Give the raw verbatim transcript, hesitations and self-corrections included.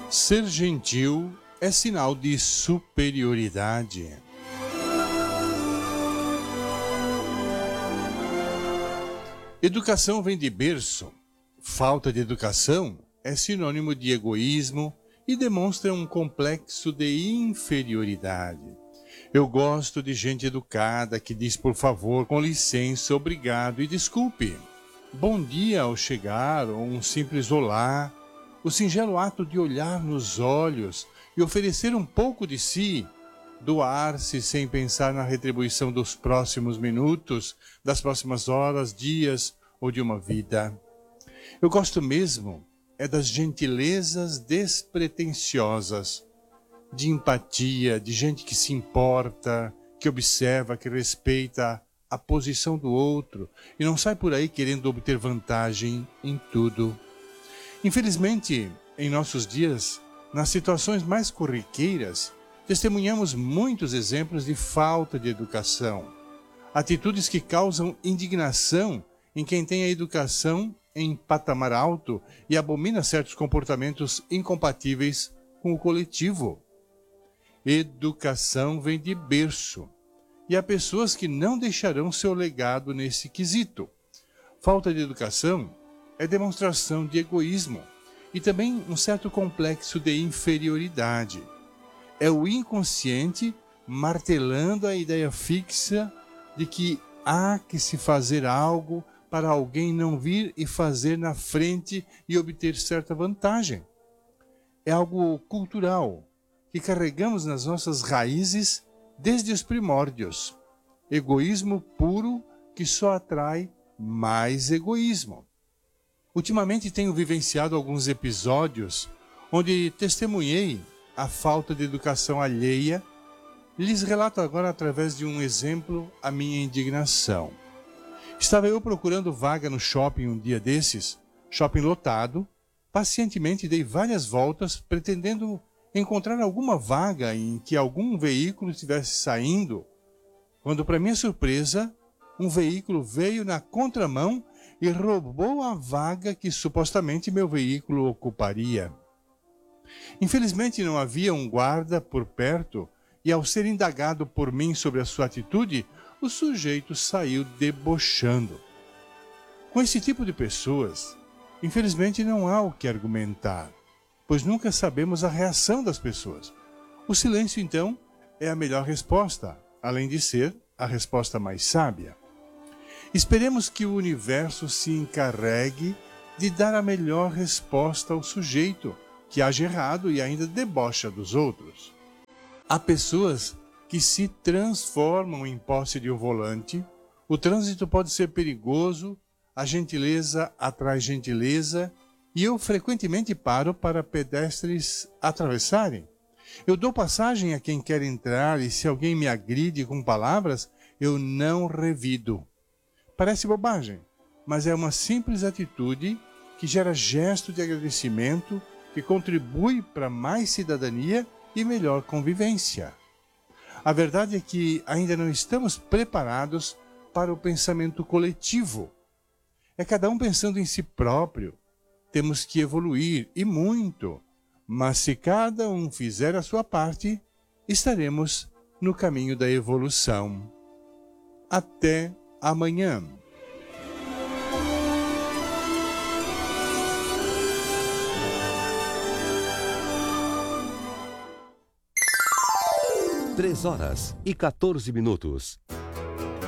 Ser gentil é sinal de superioridade. Educação vem de berço. Falta de educação é sinônimo de egoísmo e demonstra um complexo de inferioridade. Eu gosto de gente educada que diz por favor, com licença, obrigado e desculpe. Bom dia ao chegar ou um simples olá. O singelo ato de olhar nos olhos e oferecer um pouco de si, doar-se sem pensar na retribuição dos próximos minutos, das próximas horas, dias ou de uma vida. Eu gosto mesmo é das gentilezas despretensiosas, de empatia, de gente que se importa, que observa, que respeita a posição do outro e não sai por aí querendo obter vantagem em tudo. Infelizmente, em nossos dias, nas situações mais corriqueiras, testemunhamos muitos exemplos de falta de educação. Atitudes que causam indignação em quem tem a educação em patamar alto e abomina certos comportamentos incompatíveis com o coletivo. Educação vem de berço, e há pessoas que não deixarão seu legado nesse quesito. Falta de educação é demonstração de egoísmo e também um certo complexo de inferioridade. É o inconsciente martelando a ideia fixa de que há que se fazer algo para alguém não vir e fazer na frente e obter certa vantagem. É algo cultural que carregamos nas nossas raízes desde os primórdios. Egoísmo puro que só atrai mais egoísmo. Ultimamente tenho vivenciado alguns episódios onde testemunhei a falta de educação alheia e lhes relato agora através de um exemplo a minha indignação. Estava eu procurando vaga no shopping um dia desses, shopping lotado, pacientemente dei várias voltas pretendendo encontrar alguma vaga em que algum veículo estivesse saindo, quando para minha surpresa, um veículo veio na contramão e roubou a vaga que supostamente meu veículo ocuparia. Infelizmente não havia um guarda por perto e ao ser indagado por mim sobre a sua atitude, o sujeito saiu debochando. Com esse tipo de pessoas, infelizmente não há o que argumentar, pois nunca sabemos a reação das pessoas. O silêncio, então, é a melhor resposta, além de ser a resposta mais sábia. Esperemos que o universo se encarregue de dar a melhor resposta ao sujeito que age errado e ainda debocha dos outros. Há pessoas que se transformam em posse de um volante, o trânsito pode ser perigoso, a gentileza atrai gentileza e eu frequentemente paro para pedestres atravessarem. Eu dou passagem a quem quer entrar e se alguém me agride com palavras, eu não revido. Parece bobagem, mas é uma simples atitude que gera gesto de agradecimento, que contribui para mais cidadania e melhor convivência. A verdade é que ainda não estamos preparados para o pensamento coletivo. É cada um pensando em si próprio. Temos que evoluir, e muito. Mas se cada um fizer a sua parte, estaremos no caminho da evolução. Até amanhã. Três horas e quatorze minutos.